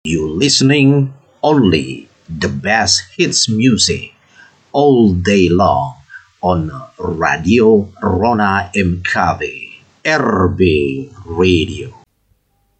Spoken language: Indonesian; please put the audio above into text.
You listening only the best hits music all day long on Radio Rona MKB RB Radio.